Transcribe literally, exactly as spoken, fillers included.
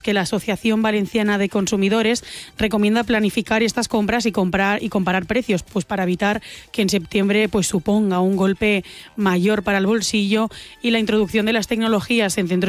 que la Asociación Valenciana de Consumidores recomienda planificar estas compras y comprar y comparar precios, pues para evitar que en septiembre pues suponga un golpe mayor para el bolsillo, y la introducción de las tecnologías en centros